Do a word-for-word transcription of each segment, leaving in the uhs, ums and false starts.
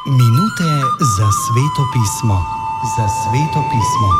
Minute za Sveto pismo. Za Sveto pismo.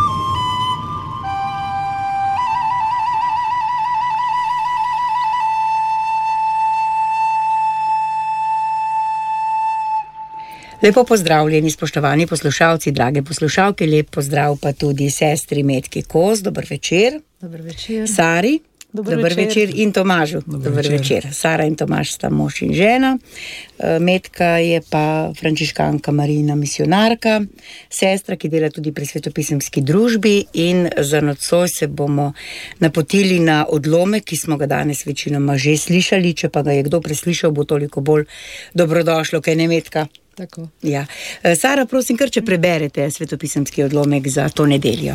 Lepo pozdravljeni, spoštovani poslušalci, drage poslušalke, lep pozdrav pa tudi sestri Metki Kos, dober večer. Dober večer. Sari, dober, dober večer. večer in Tomažu, dober, dober večer. večer. Sara in Tomaž sta mož in žena, Metka je pa frančiškanka Marijina misionarka, sestra, ki dela tudi pri svetopisemski družbi, in za nocoj se bomo napotili na odlomek, ki smo ga danes večinoma že slišali, če pa ga je kdo preslišal, bo toliko bolj dobrodošlo, kaj ne, Metka? Tako. Ja. Sara, prosim, kar če preberete svetopisemski odlomek za to nedeljo.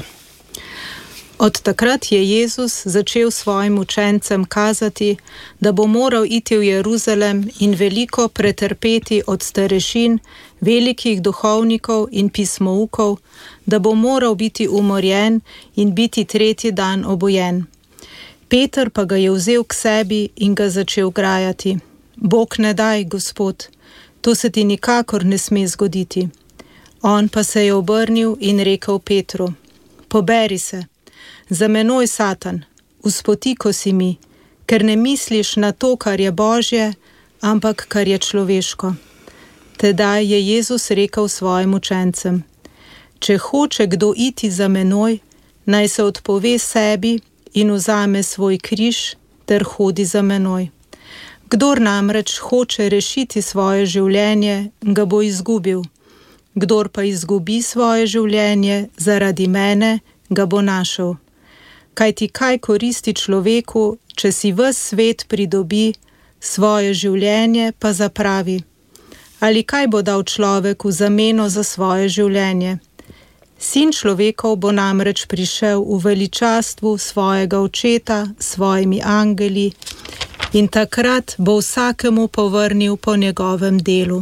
Od takrat je Jezus začel svojim učencem kazati, da bo moral iti v Jeruzalem in veliko pretrpeti od starešin, velikih duhovnikov in pismoukov, da bo moral biti umorjen in biti tretji dan obojen. Peter pa ga je vzel k sebi in ga začel grajati. Bog ne daj, Gospod, to se ti nikakor ne sme zgoditi. On pa se je obrnil in rekel Petru: Poberi se, za menoj, Satan, uspotiko si mi, ker ne misliš na to, kar je Božje, ampak kar je človeško. Tedaj je Jezus rekel svojim učencem: Če hoče kdo iti za menoj, naj se odpove sebi in vzame svoj križ ter hodi za menoj. Kdor namreč hoče rešiti svoje življenje, ga bo izgubil. Kdor pa izgubi svoje življenje zaradi mene, ga bo našel. Kajti kaj koristi človeku, če si ves svet pridobi, svoje življenje pa zapravi? Ali kaj bo dal človek v zameno za svoje življenje? Sin človekov bo namreč prišel v veličastvu svojega očeta, svojimi angeli, in takrat bo vsakemu povrnil po njegovem delu.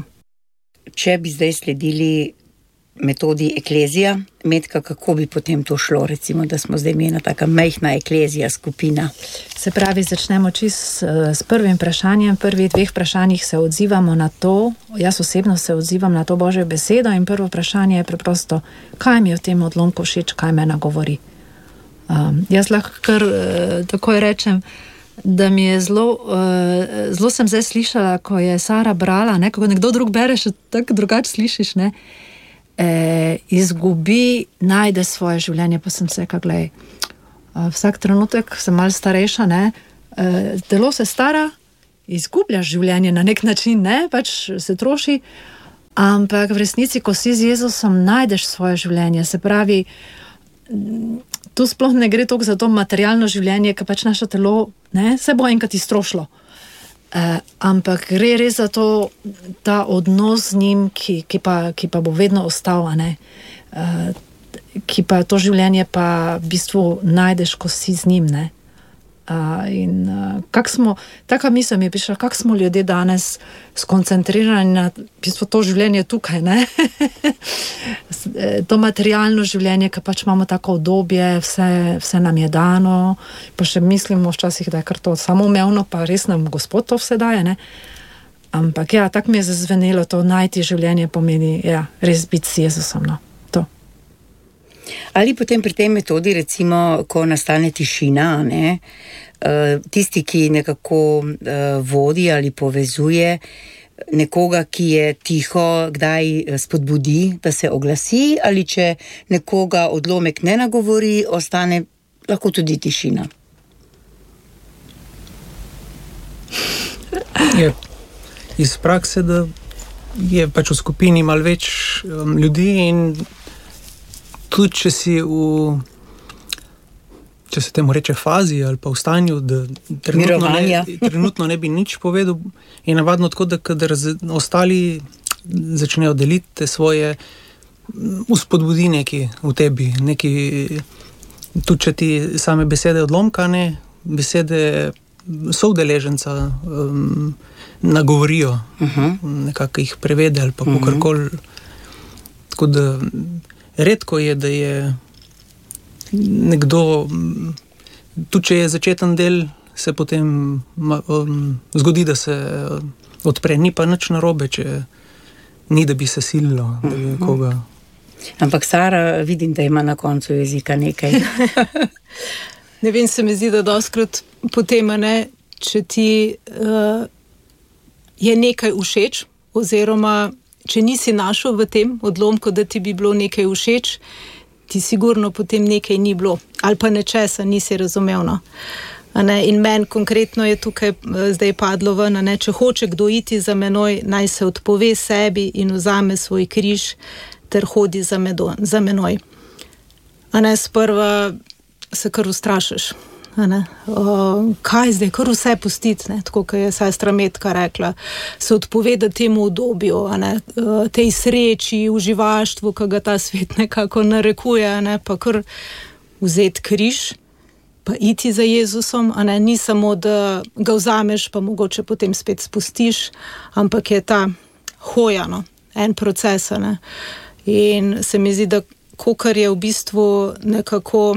Če bi zdaj sledili metodi eklezija, Metka, kako bi potem to šlo, recimo, da smo zdaj mi ena taka majhna eklezija skupina? Se pravi, začnemo čist s prvim vprašanjem. Prvih dveh vprašanjih se odzivamo na to, jaz osebno se odzivam na to Božjo besedo, in prvo vprašanje je preprosto, kaj mi je v tem odlomku všeč, kaj me nagovori. Um, jaz lahko kar uh, takoj rečem, da mi je zelo, uh, zelo sem zdaj slišala, ko je Sara brala, ne, ko nekdo drug bere, še tako drugače slišiš, ne, e, izgubi, najde svoje življenje, pa sem se, kaj glej, uh, vsak trenutek sem malo starejša, ne, uh, telo se stara, izgubljaš življenje na nek način, ne, pač se troši, ampak v resnici, ko si z Jezusom, najdeš svoje življenje, se pravi, tu sploh ne gre toliko za to materialno življenje, ki pač naše telo, ne, se bo enkrat iztrošilo. E, ampak gre res za to, ta odnos z njim, ki, ki, pa, ki pa bo vedno ostal, ne, e, ki pa to življenje pa v bistvu najdeš, ko si z njim, ne. Uh, in uh, kak smo, taka misel mi je prišla, kak smo ljudje danes skoncentrirani na v bistvu to življenje tukaj, ne? To materialno življenje, ki pač imamo tako obdobje, vse, vse nam je dano, pa še mislimo včasih, da je kar to samoumevno, pa res nam Gospod to vse daje, ne? Ampak ja, tako mi je zazvenelo, to najti življenje pomeni, ja, res biti s Jezusom, no. Ali potem pri tej metodi, recimo, ko nastane tišina, ne, tisti, ki nekako vodi ali povezuje nekoga, ki je tiho, kdaj spodbudi, da se oglasi, ali če nekoga odlomek ne nagovori, ostane lahko tudi tišina? Je iz prakse, da je pač v skupini malo več um, ljudi, in tudi če si v, če se temu reče fazi ali pa v stanju, da trenutno ne, trenutno ne bi nič povedal, je navadno tako, da kadar ostali začnejo deliti te svoje, uspodbudi neki v tebi, neki, tudi če ti same besede odlomka, ne, besede soudeleženca um, nagovorijo, uh-huh. nekako jih prevede ali pa uh-huh. kakorkoli, tako da redko je, da je nekdo, tudi če je začeten del, se potem um, zgodi, da se odpre, ni pa nič narobe, če ni, da bi se sililo, da bi koga. Ampak Sara, vidim, da ima na koncu jezika nekaj. Ne vem, se mi zdi, da doskrat potem, ne, če ti uh, je nekaj všeč, oziroma če nisi našel v tem odlomku, da ti bi bilo nekaj všeč, ti sigurno potem nekaj ni bilo, ali pa nečesa nisi razumel. No. In meni konkretno je tukaj zdaj padlo ven, ne, če hoče kdo iti za menoj, naj se odpove sebi in vzame svoj križ ter hodi za, medo, za menoj. A ne, sprva se kar ustrašiš. A ne, o, kaj zdaj, kar vse pustiti, ne, tako kot je sestra Metka rekla, se odpoveda temu udobju, a ne, tej sreči, uživaštvu, ki ga ta svet nekako narekuje, a ne, pa kar vzeti križ, pa iti za Jezusom, a ne, ni samo, da ga vzameš, pa mogoče potem spet spustiš, ampak je ta hoja, no, en proces, a ne. In se mi zdi, da kakor je v bistvu nekako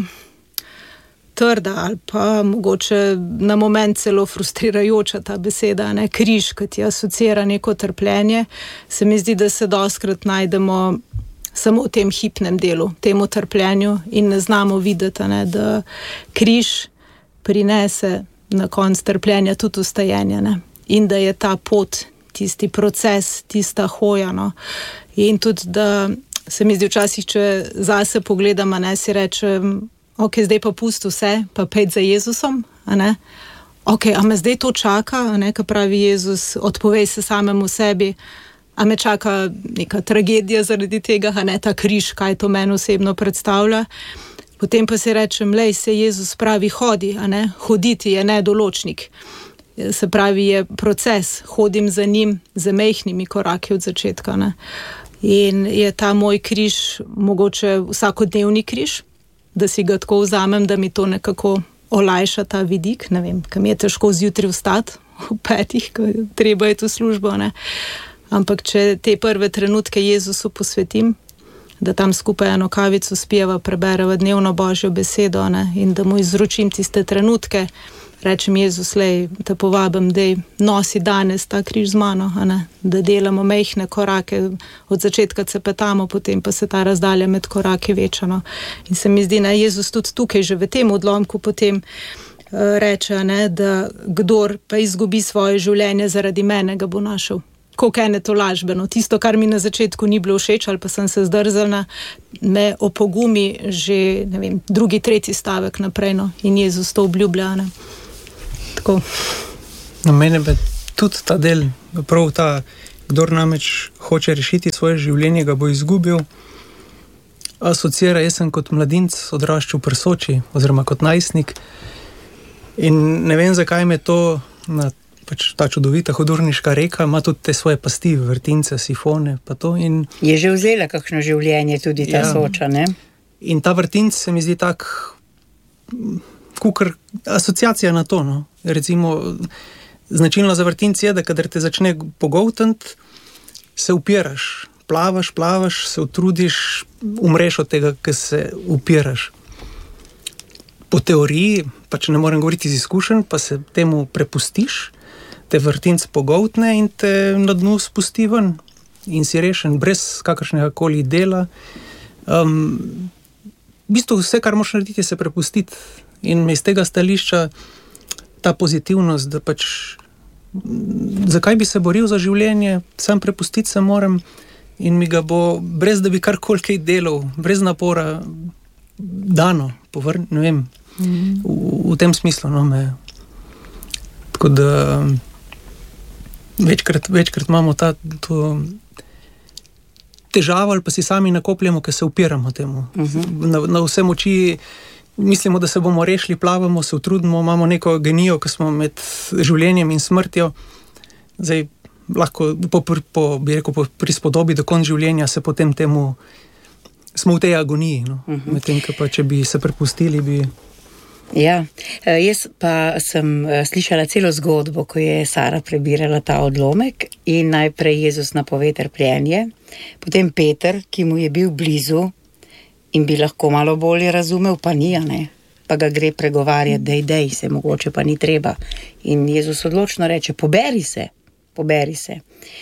trda ali pa mogoče na moment celo frustrirajoča ta beseda, ne, križ, ki ti asocira neko trpljenje, se mi zdi, da se doskrat najdemo samo v tem hipnem delu, temu trpljenju in ne znamo videti, ne, da križ prinese na konc trpljenja tudi ustajenje, ne, in da je ta pot, tisti proces, tista hoja, no, in tudi, da se mi zdi včasih, če zase pogledam, a ne, si rečem, ok, zdaj pa pusti vse, pa pejt za Jezusom, a ne, ok, a me zdaj to čaka, a ne, ko pravi Jezus, odpovej se samemu sebi, a me čaka neka tragedija zaradi tega, a ne, ta križ, kaj to meni osebno predstavlja. Potem pa si rečem, lej, se Jezus pravi, hodi, a ne, hoditi je nedoločnik. Se pravi, je proces, hodim za njim, z majhnimi koraki od začetka, ne. In je ta moj križ mogoče vsakodnevni križ, da si ga tako vzamem, da mi to nekako olajša ta vidik, ne vem, kam je težko zjutraj vstati, v petih, ko treba je to službo, ne. Ampak če te prve trenutke Jezusu posvetim, da tam skupaj eno kavico spijeva, prebereva dnevno Božjo besedo, ne, in da mu izročim tiste trenutke, rečem, Jezus, lej, te povabim, dej, nosi danes ta križ z mano, a ne, da delamo majhne korake, od začetka cepetamo, potem pa se ta razdalja med koraki veča, no. In se mi zdi, ne, Jezus tudi tukaj, že v tem odlomku potem uh, reče, ne, da kdor pa izgubi svoje življenje zaradi mene, ga bo našel. Koliko ene to lažbeno. Tisto, kar mi na začetku ni bilo všeč, ali pa sem se zdrzala, me opogumi že, ne vem, drugi, tretji stavek naprej, no, in Jezus to obljublja, ne. Tako. Na mene bi tudi ta del, prav ta, kdor namreč hoče rešiti svoje življenje, ga bo izgubil, asocira, jaz sem kot mladinc odraščal pri Soči, oziroma kot najstnik, in ne vem, zakaj me to, na, pač ta čudovita Hudourniška reka, ima tudi te svoje pasti, vrtince, sifone, pa to. In je že vzela kakšno življenje tudi ta, ja, Soča, ne? In ta vrtinc se mi zdi tak, kukor asociacija na to, no. Recimo, značilno za vrtinc je, da kadar te začne pogoltniti, se upiraš, plavaš, plavaš, se utrudiš, umreš od tega, ker se upiraš. Po teoriji, pač ne morem govoriti iz izkušenj, pa se temu prepustiš, te vrtinc pogoltne in te na dnu spusti ven in si rešen, brez kakršnega koli dela. Um, v bistvu vse, kar moraš narediti, je se prepustiti. In iz tega stališča ta pozitivnost, da pač zakaj bi se boril za življenje, sam prepustiti se moram in mi ga bo, brez da bi karkoli kaj delal, brez napora dano, povrn, ne vem, mm. v, v tem smislu, no, me. Tako da večkrat, večkrat imamo ta to težavo ali pa si sami nakopljamo, ker se upiramo temu. Uh-huh. Na, na vse moči mislimo, da se bomo rešili, plavamo, se utrudimo, imamo neko genijo, ki smo med življenjem in smrtjo. Zdaj lahko po, po, bi rekel, po prispodobi do konca življenja se potem temu, smo v tej agoniji, no. Uh-huh. Medtem, pa če bi se prepustili, bi... Ja, jaz pa sem slišala celo zgodbo, ko je Sara prebirala ta odlomek in najprej Jezus napove trpljenje, potem Peter, ki mu je bil blizu in bi lahko malo bolje razumel, pa ni, ne, pa ga gre pregovarjati, dej, dej, se mogoče pa ni treba. In Jezus odločno reče, poberi se, poberi se.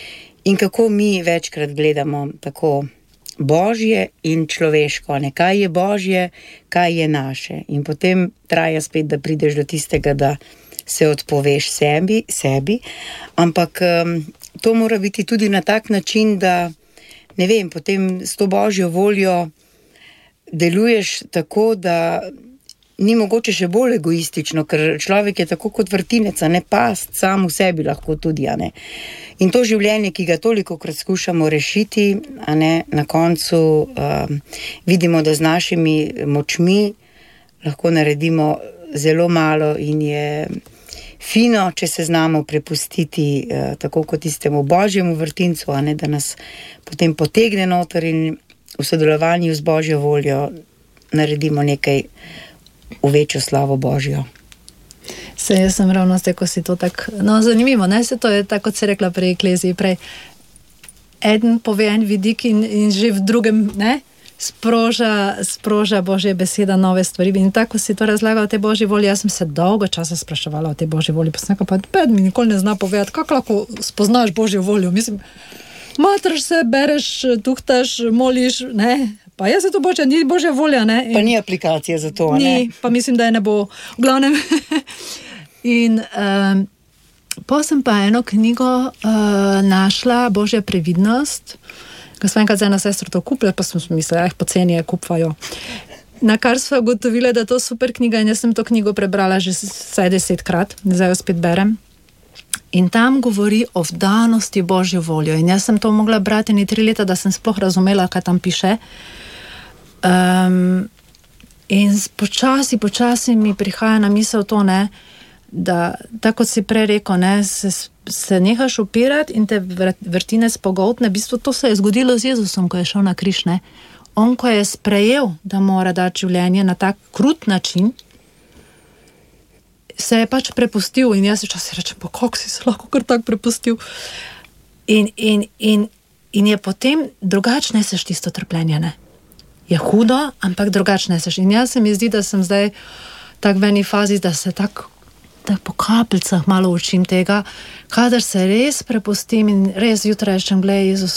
in kako mi večkrat gledamo tako božje in človeško, ne, kaj je božje, kaj je naše. In potem traja spet, da prideš do tistega, da se odpoveš sebi, sebi. Ampak um, to mora biti tudi na tak način, da ne vem, potem s to božjo voljo deluješ tako, da ni mogoče še bolj egoistično, ker človek je tako kot vrtinec, a ne past, sam v sebi lahko tudi, a ne. In to življenje, ki ga tolikokrat skušamo rešiti, a ne, na koncu um, vidimo, da z našimi močmi lahko naredimo zelo malo in je fino, če se znamo prepustiti uh, tako kot tistemu božjemu vrtincu, a ne, da nas potem potegne noter in v sodelovanju z božjo voljo naredimo nekaj v večjo slavo božjo. Se, jaz sem ravno zdaj, ko si to tak, no zanimivo, ne, se to je tako, kot si rekla prej Ekleziji, prej eden pove en vidik in, in že v drugem, ne, sproža, sproža božja beseda nove stvari. In tako si to razlagal o tej božji volji, jaz sem se dolgo časa spraševala o tej božji volji, pa sem nekaj, pa mi nikoli ne zna povedati, kako lahko spoznaš božjo voljo, mislim, matraš se, bereš, tuhtaš, moliš, ne, pa jaz se to božja, ni božja volja, ne. In pa ni aplikacije za to, ni, ne. Pa mislim, da je ne bo, v glavnem. In um, pa sem pa eno knjigo uh, našla, Božja previdnost, ko sem enkrat za eno sestro to kupila, pa sem mislila, eh, poceni je kupajo. Na kar sva ugotovila, da je to super knjiga in jaz sem to knjigo prebrala že vsaj desetkrat, zdaj jo spet berem. In tam govori o vdanosti božjo voljo. In jaz sem to mogla brati ni tri leta, da sem sploh razumela, kaj tam piše. Um, in počasi, počasi mi prihaja na misel to, ne, da, tako kot si prej rekel, ne, se, se nehaš upirati in te vrtinec pogoltne. V bistvu to se je zgodilo z Jezusom, ko je šel na križ, ne. On, ko je sprejel, da mora dati življenje na tak krut način, se je pač prepustil in jaz včasih rečem, pa kako si se lahko kar tak prepustil. In, in, in, in je potem drugače neseš tisto trpljenje, ne. Je hudo, ampak drugače neseš. In jaz se mi zdi, da sem zdaj tak v eni fazi, da se tak, tak po kapljicah malo učim tega, kadar se res prepustim in res jutra rečem, glej, Jezus,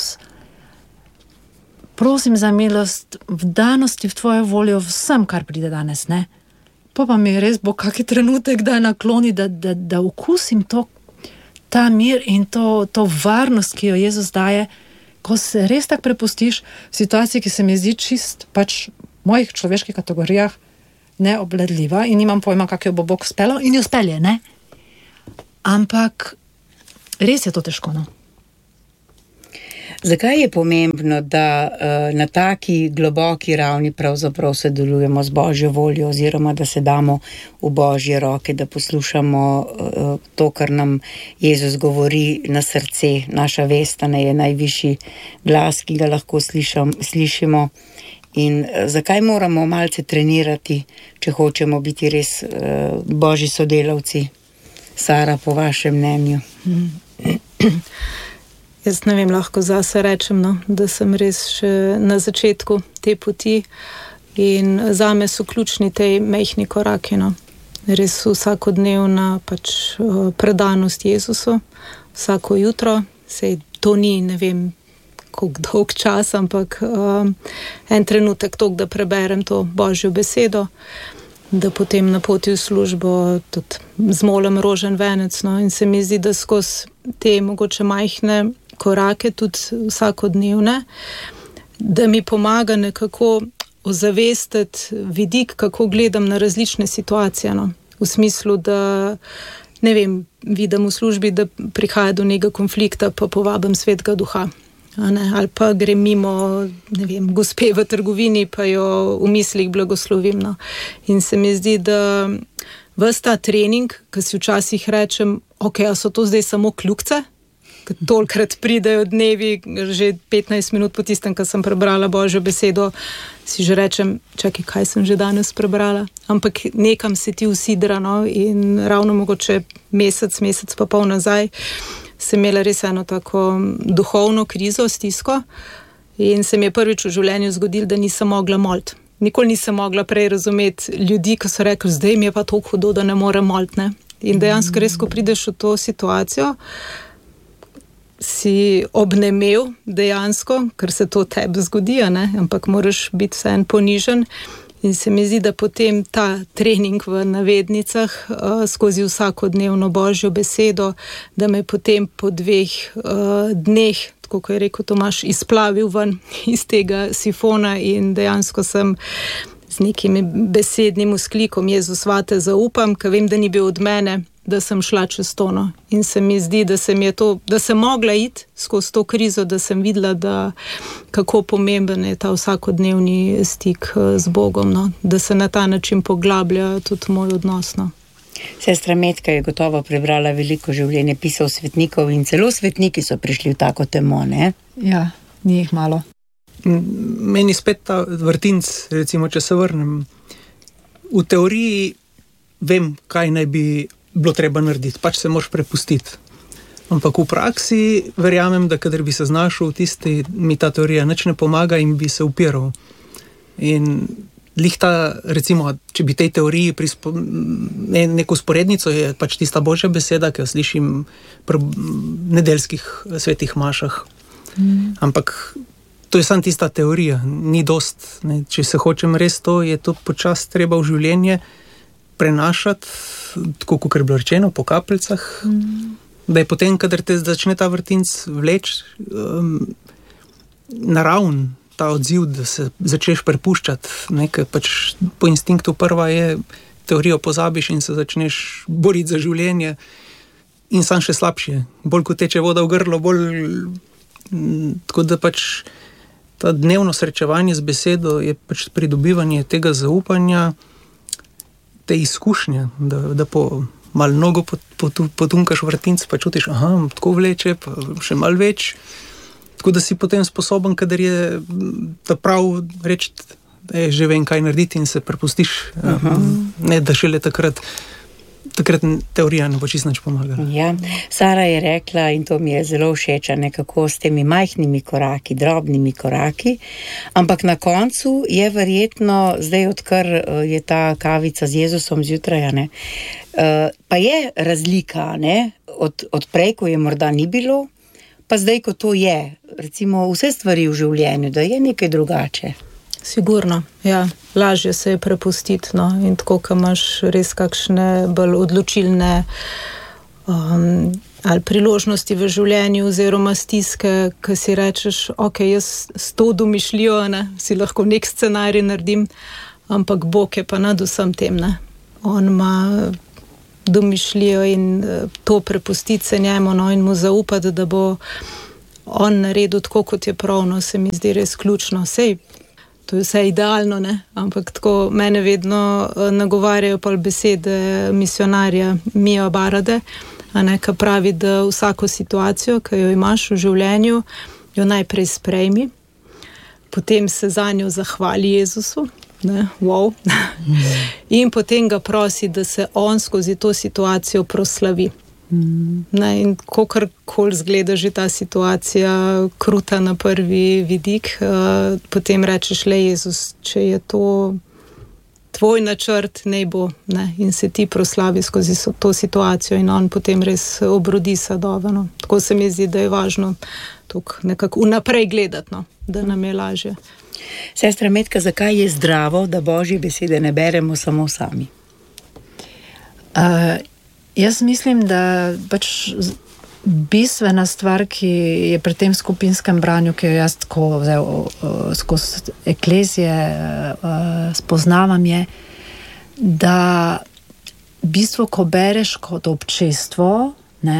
prosim za milost, vdanosti v tvojo voljo vsem, kar pride danes, ne. Pa pa mi res bo kaki trenutek, da je nakloni, da, da, da okusim to, ta mir in to, to varnost, ki jo Jezus daje, ko se res tak prepustiš v situaciji, ki se mi zdi čist, pač v mojih človeških kategorijah neobledljiva in nimam pojma, kako jo bo Bog spelo in jo spelje, ne? Ampak res je to težko, no. Zakaj je pomembno, da uh, na taki globoki ravni pravzaprav sodelujemo z božjo voljo oziroma da se damo v božje roke, da poslušamo uh, to, kar nam Jezus govori na srce. Naša vest je najvišji glas, ki ga lahko slišam, slišimo. In uh, zakaj moramo malce trenirati, če hočemo biti res uh, božji sodelavci? Sara, po vašem mnenju? Hmm. Jaz ne vem, lahko zase rečem, no, da sem res še na začetku te poti in zame so ključni tej majhni koraki, no. Res vsakodnevna pač predanost Jezusu, vsako jutro, sej to ni, ne vem, koliko dolg čas, ampak um, en trenutek tok, da preberem to božjo besedo, da potem na poti v službo tudi zmolim rožen venec, no, in se mi zdi, da skozi te mogoče majhne korake, tudi vsakodnevne, da mi pomaga nekako ozavestiti vidik, kako gledam na različne situacije, no. V smislu, da ne vem, vidim v službi, da prihaja do nekega konflikta, pa povabim svetega duha, a ne, ali pa grem mimo, ne vem, gospe v trgovini, pa jo v mislih blagoslovim, no. In se mi zdi, da ves ta trening, ki si včasih rečem, ok, a so to zdaj samo kljukce? Tolikrat pridejo dnevi, že petnajst minut po tistem, ko sem prebrala božjo besedo, si že rečem, čakaj, kaj sem že danes prebrala, ampak nekam se ti usidra, no, in ravno mogoče mesec, mesec pa pol nazaj sem imela res eno tako duhovno krizo, stisko in se mi je prvič v življenju zgodilo, da nisem mogla moliti. Nikoli nisem mogla prej razumeti ljudi, ki so rekli, zdaj mi je pa toliko hudo, da ne morem moliti, ne. In dejansko res, ko prideš v to situacijo, si obnemel dejansko, ker se to tebi zgodi, ne? Ampak moraš biti vseeno ponižen. In se mi zdi, da potem ta trening v navednicah uh, skozi vsakodnevno Božjo besedo, da me potem po dveh uh, dneh, tako kot je rekel Tomaž, izplavil ven iz tega sifona in dejansko sem z nekim besednim vzklikom Jezus, vate zaupam, ker vem, da ni bil od mene, da sem šla čez tono. In se mi zdi, da sem, je to, da sem mogla iti skozi to krizo, da sem videla, da kako pomemben je ta vsakodnevni stik z Bogom, no? Da se na ta način poglablja tudi moj odnos. No? Sestra Metka je gotovo prebrala veliko življenje pisov svetnikov in celo svetniki so prišli v tako temo, ne? Ja, ni jih malo. Meni spet ta vrtinc, recimo, če se vrnem, v teoriji vem, kaj naj bi bilo treba narediti, pač se moraš prepustiti. Ampak v praksi verjamem, da kadar bi se znašel v tisti, mi ta teorija nič ne pomaga in bi se upiral. In lih ta, recimo, če bi tej teoriji prispo, ne, neko sporednico, je pač tista Božja beseda, ki jo slišim pri nedeljskih svetih mašah. Mm. Ampak to je samo tista teorija, ni dost. Ne. Če se hočem res to, je to počas treba v življenje prenašati, tako kot je bilo rečeno, po kapljicah, mm. da je potem, kadar te začne ta vrtinc vleč, um, naravn ta odziv, da se začneš prepuščati, nekaj pač po instinktu prva je, teorijo pozabiš in se začneš boriti za življenje in sam še slabše. Bolj ko teče voda v grlo, bolj m, tako da pač ta dnevno srečevanje z besedo je pač pridobivanje tega zaupanja, te izkušnje, da, da po malo nogo potunkaš vrtinc, pa čutiš, aha, tako vleče, pa še malo več. Tako da si potem sposoben, kadar je ta prav reči, da je že vem, kaj narediti in se prepustiš. Uh-huh. Ne, da šele takrat, takrat teorija ne bo čisto nič pomagala. Ja, Sara je rekla, in to mi je zelo všeč, nekako s temi majhnimi koraki, drobnimi koraki, ampak na koncu je verjetno, zdaj odkar je ta kavica z Jezusom zjutraj, ne, pa je razlika, ne, od, od prej, ko je morda ni bilo, pa zdaj, ko to je, recimo vse stvari v življenju, da je nekaj drugače. Sigurno, ja, lažje se je prepustiti, no, in tako, ko imaš res kakšne bolj odločilne um, ali priložnosti v življenju oziroma stiske, ko si rečeš, ok, jaz s to domišljijo, ne, si lahko nek scenarij naredim, ampak Bog je pa nad vsem tem, ne. On ima domišljijo in to prepustiti se njemu, no, in mu zaupati, da bo on naredil tako, kot je pravno, se mi zdi res ključno. Sej, to je vse idealno, ne? Ampak tako mene vedno nagovarjajo pa besede misionarja Mija Barade, a ne, ki pravi, da vsako situacijo, ki jo imaš v življenju, jo najprej sprejmi, potem se za njo zahvali Jezusu, ne, wow, in potem ga prosi, da se on skozi to situacijo proslavi. Ne, in kakorkoli zgleda že ta situacija kruta na prvi vidik, uh, potem rečeš, le Jezus, če je to tvoj načrt, ne bo, ne, in se ti proslavi skozi to situacijo in on potem res obrodi sadove, no. Tako se mi zdi, da je važno tukaj nekako vnaprej gledati, no, da nam je lažje. Sestra Metka, zakaj je zdravo, da Božje besede ne beremo samo sami? Uh, Jaz mislim, da pač bistvena stvar, ki je pri tem skupinskem branju, ki jo jaz tako vzel, skozi eklezije spoznavam, je, da v bistvu, ko bereš kot občestvo, ne,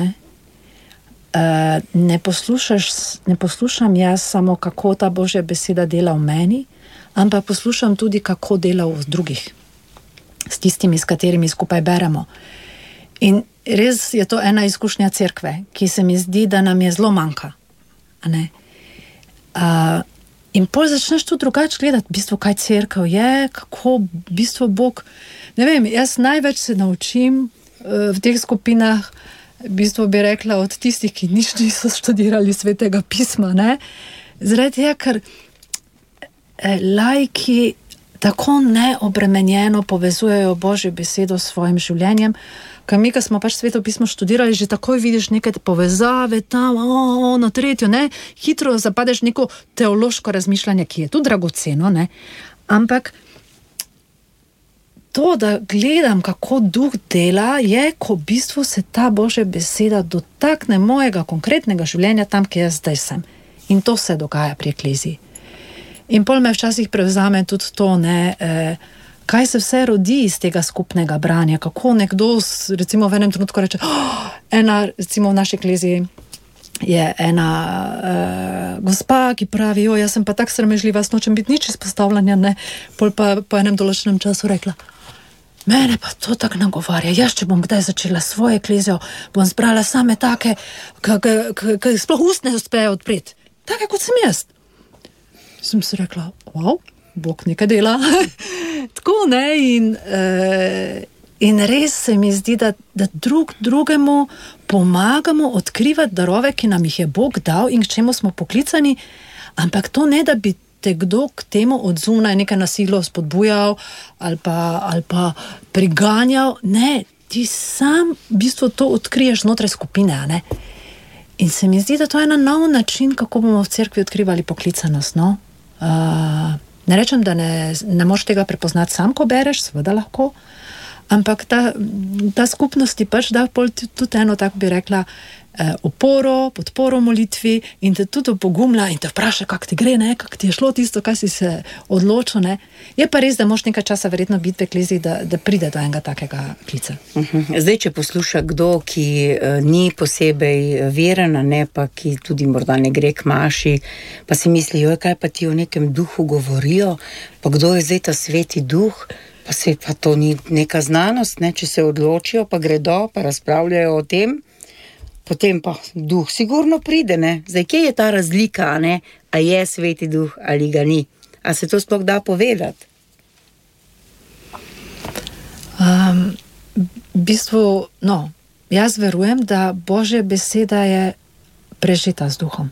ne poslušaš, ne poslušam jaz samo, kako ta Božja beseda dela v meni, ampak poslušam tudi, kako dela v drugih, s tistimi, s katerimi skupaj beremo. In res je to ena izkušnja cerkve, ki se mi zdi, da nam je zelo manjka. A ne? Uh, in potem začneš tu drugače gledati, v bistvu, kaj cerkev je, kako v bistvu Bog, ne vem, jaz največ se naučim uh, v teh skupinah, v bistvu bi rekla, od tistih, ki nič niso študirali svetega pisma, ne? Zaradi tega, ker eh, laiki tako neobremenjeno povezujejo Božjo besedo s svojim življenjem, ker mi, ko smo pač Sveto pismo študirali, že takoj vidiš neke povezave tam, o, o, na tretjo, ne, hitro zapadeš neko teološko razmišljanje, ki je tu dragoceno, ne, ampak to, da gledam, kako duh dela, je, ko v bistvu se ta Božja beseda dotakne mojega konkretnega življenja tam, kjer jaz zdaj sem. In to se dogaja pri ekleziji. In pol me včasih prevzame tudi to, ne, eh, kaj se vse rodi iz tega skupnega branja, kako nekdo, recimo v enem trenutku reče, oh, ena, recimo v naši ekleziji je ena eh, gospa, ki pravi, jo, jaz sem pa tak sramežljiva, jaz nočem biti nič izpostavljanja, ne, pol pa po enem določenem času rekla, mene pa to tako nagovarja, jaz če bom kdaj začela svojo eklezijo, bom zbrala same take, ki sploh ust ne uspejo odpreti, take kot sem jaz. Sem si rekla, wow, Bog nekaj dela. Tako, ne, in, uh, in res se mi zdi, da, da drug drugemu pomagamo odkrivati darove, ki nam jih je Bog dal in k čemu smo poklicani, ampak to ne, da bi te kdo k temu od zunaj nekaj nasilo spodbujal ali pa, ali pa priganjal. Ne, ti sam v bistvu to odkriješ znotraj skupine, ne. In se mi zdi, da to je en nov način, kako bomo v cerkvi odkrivali poklicanost, no. Uh, ne rečem, da ne, ne moš tega prepoznati sam, ko bereš, seveda lahko, ampak ta, ta skupnost ti pač da tudi eno, tako bi rekla, eh, oporo, podporo molitvi in te tudi opogumlja in te vpraša, kak ti gre, ne, kak ti je šlo tisto, kaj si se odločil, ne. Je pa res, da moš nekaj časa verjetno biti v ekleziji, da, da pride do enega takega klica. Uh-huh. Zdaj, če posluša kdo, ki uh, ni posebej veren, ne, pa ki tudi morda ne gre k maši, pa si misli, joj, kaj pa ti o nekem duhu govorijo, pa kdo je zdaj ta sveti duh, pa se pa to ni neka znanost, ne, če se odločijo, pa gredo, pa razpravljajo o tem, potem pa duh sigurno pride, ne. Zdaj, kje je ta razlika, ne, a je sveti duh ali ga ni? A se to sploh da povedati? Um, v bistvu, no, jaz verujem, da Božja beseda je prežeta z duhom.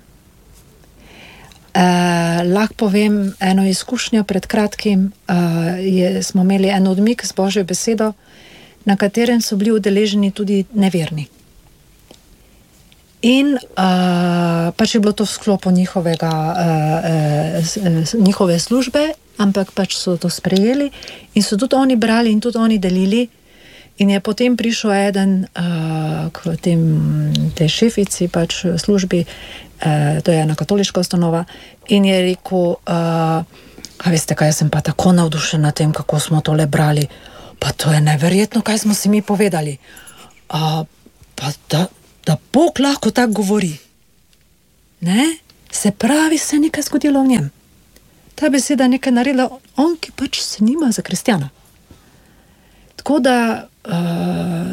Uh, lahko povem eno izkušnjo pred kratkim, uh, je, smo imeli en odmik z Božjo besedo, na katerem so bili udeleženi tudi neverni. In uh, pač je bilo to v sklopu njihovega, uh, uh, njihove službe, ampak pač so to sprejeli in so tudi oni brali in tudi oni delili. In je potem prišel eden uh, k tem, tej šefici pač službi, uh, to je ena katoliška ustanova, in je rekel, uh, a veste kaj, jaz sem pa tako navdušen na tem, kako smo tole brali, pa to je neverjetno, kaj smo si mi povedali. Uh, pa da, da Bog lahko tako govori. Ne? Se pravi, se je nekaj zgodilo v njem. Ta beseda nekaj naredila, on, ki pač se nima za kristjana. Tako da uh,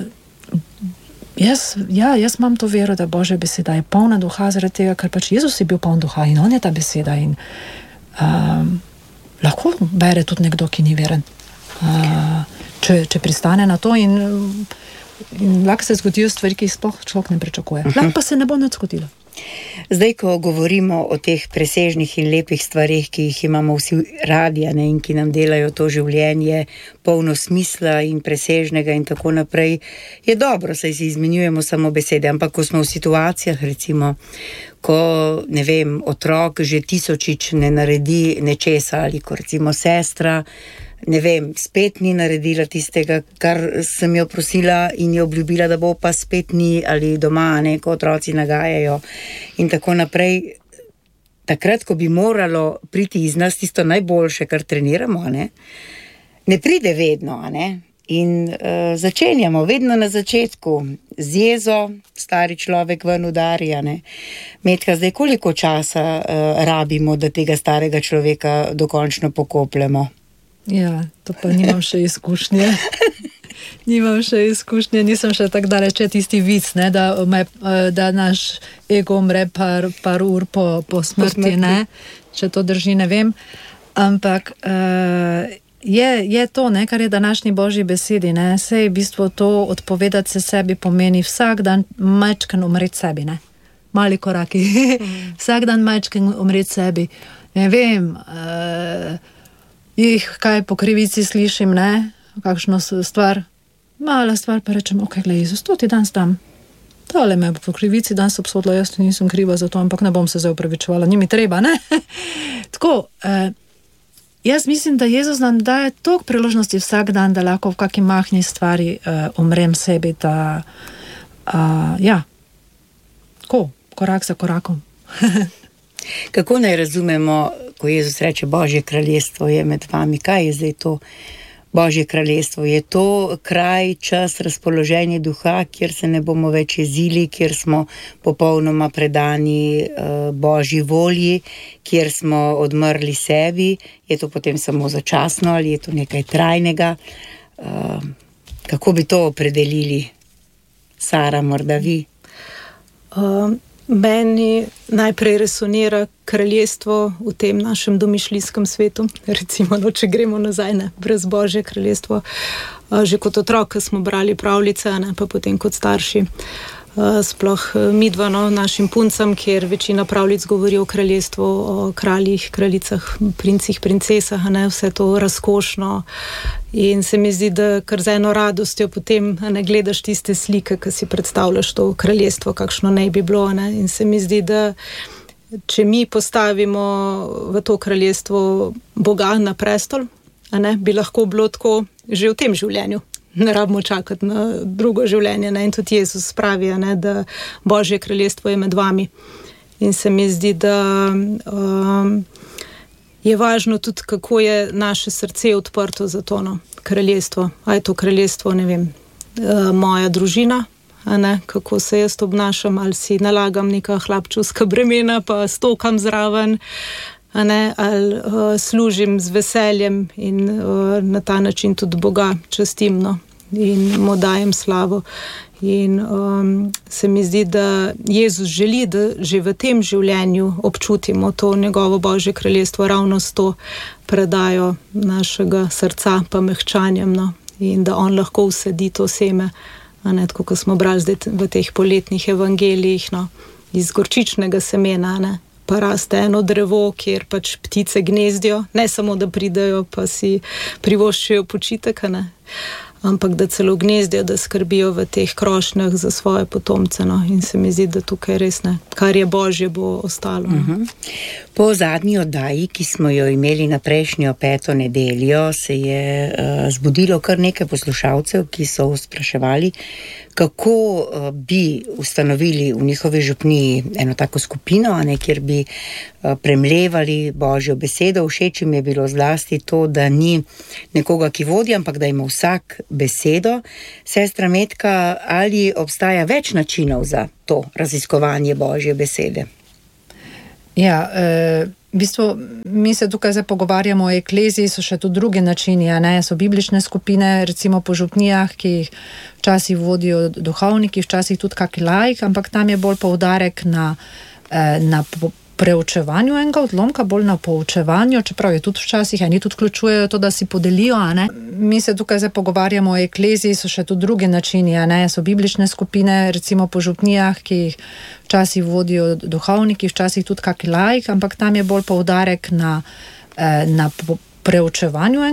jaz, ja, jaz imam to vero, da Božja beseda je polna duha, zaradi tega, ker pač Jezus je bil poln duha in on je ta beseda in um, lahko bere tudi nekdo, ki ni veren. Uh, če, če pristane na to in, in lahko se zgodijo stvari, ki jih sploh človek ne pričakuje. Lahko pa se ne bo nič zgodilo. Zdaj, ko govorimo o teh presežnih in lepih stvarih, ki jih imamo vsi radi, ne, in ki nam delajo to življenje polno smisla in presežnega in tako naprej, je dobro, saj si izmenjujemo samo besede, ampak ko smo v situacijah, recimo, ko, ne vem, otrok že tisočič ne naredi nečesa ali ko recimo sestra, ne vem, spet ni naredila tistega, kar sem jo prosila in jo obljubila, da bo, pa spet ni, ali doma, ne, ko otroci nagajajo in tako naprej. Takrat, ko bi moralo priti iz nas tisto najboljše, kar treniramo, ne, ne pride vedno, ne, in uh, začenjamo vedno na začetku z jezo, stari človek ven udarja, ne. Metka, zdaj koliko časa uh, rabimo, da tega starega človeka dokončno pokopljemo? Ja, to pa nimam še izkušnje. Nimam še izkušnje, nisem še tako daleč, tisti vic, ne, da, me, da naš ego umre par, par ur po, po smrti, po smrti. Ne, če to drži, ne vem. Ampak uh, je, je to, ne, kar je današnji Božji besedi, ne, sej v bistvu to odpovedati se sebi pomeni vsak dan majčken umreti sebi, ne. Mali koraki. Mm. Vsak dan majčken umreti sebi. Ne vem, uh, jih kaj po krivici slišim, ne, kakšno stvar, mala stvar, pa rečem, ok, glej, Jezus, to ti danes dam. Tole me po krivici danes obsodila, jaz nisem kriva za to, ampak ne bom se zdaj upravičevala, ni mi treba, ne. Tako, eh, jaz mislim, da Jezus nam daje toliko priložnosti vsak dan, da lahko v kakšni mahni stvari uh, umrem sebi, da uh, ja, tako, korak za korakom. Kako naj razumemo, ko Jezus reče, Božje kraljestvo je med vami? Kaj je zdaj to Božje kraljestvo? Je to kraj, čas, razpoloženje duha, kjer se ne bomo več jezili, kjer smo popolnoma predani uh, Božji volji, kjer smo odmrli sebi? Je to potem samo začasno ali je to nekaj trajnega? Uh, kako bi to opredelili? Sara, morda vi? Uh, meni najprej resonira kraljestvo v tem našem domišljijskem svetu. Recimo, no, če gremo nazaj, ne, brez Božje kraljestvo. Uh, že kot otrok smo brali pravljice, ne, pa potem kot starši. Uh, sploh midva, no, našim puncam, kjer večina pravljic govori o kraljestvu, o kraljih, kraljicah, princih, princesah, ne, vse to razkošno. In se mi zdi, da kar z eno radostjo potem ne gledaš tiste slike, ki si predstavljaš to kraljestvo, kakšno naj bi bilo. Ne. In se mi zdi, da če mi postavimo v to kraljestvo Boga na prestol, a ne, bi lahko bilo tako že v tem življenju. Ne rabimo čakati na drugo življenje, ne? In tudi Jezus pravi, ne, da Božje kraljestvo je med vami. In se mi zdi, da um, je važno tudi, kako je naše srce odprto za to, no, kraljestvo. A je to kraljestvo, ne vem, uh, moja družina, a ne, kako se jaz obnašam, ali si nalagam neka hlapčevska bremena, pa stokam zraven, a ne, ali uh, služim z veseljem in uh, na ta način tudi Boga častim, no, in mu dajem slavo. In um, se mi zdi, da Jezus želi, da že v tem življenju občutimo to njegovo Božje kraljestvo ravno s to predajo našega srca pa mehčanjem, no, in da on lahko vsedi to seme, a ne, tako kot smo brali zdaj v teh poletnih evangelijih, no, iz gorčičnega semena, ne, pa raste eno drevo, kjer pač ptice gnezdijo, ne samo, da pridejo pa si privoščijo počitek, ne, ampak da celo gnezdijo, da skrbijo v teh krošnjah za svoje potomce, no, in se mi zdi, da tukaj res ne, kar je Božje, bo ostalo. No. Uh-huh. Po zadnji oddaji, ki smo jo imeli na prejšnjo peto nedeljo, se je uh, zbudilo kar nekaj poslušalcev, ki so spraševali, kako uh, bi ustanovili v njihovi župniji eno tako skupino, a ne, kjer bi uh, premlevali Božjo besedo. Všeč jim je bilo zlasti to, da ni nekoga, ki vodi, ampak da ima vsak besedo. Sestra Metka, ali obstaja več načinov za to raziskovanje Božje besede? Ja, e, v bistvu mi se tukaj zdaj pogovarjamo o ekleziji, so še tudi drugi načini, a ne, so biblične skupine, recimo po župnijah, ki jih včasih vodijo duhovniki, včasih tudi kak laik, ampak tam je bolj poudarek na, e, na preučevanju enega odlomka, bolj na poučevanju, čeprav je tudi včasih, eni tudi vključujejo to, da si podelijo, a ne. Mi se tukaj zdaj pogovarjamo o ekleziji, so še tudi drugi načini, a ne, so biblične skupine, recimo po župnijah, ki jih včasih vodijo duhovniki, včasih tudi kak laik, ampak tam je bolj poudarek na, na preučevanju